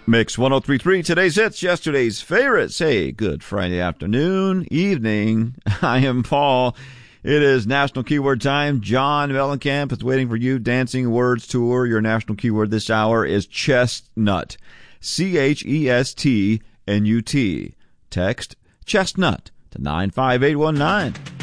Mix 103.3, today's hits, yesterday's favorites. Hey, good Friday afternoon, evening. I am Paul. It is National Keyword Time. John Mellencamp is waiting for you. Dancing Words Tour. Your national keyword this hour is chestnut. CHESTNUT. Text chestnut to 95819.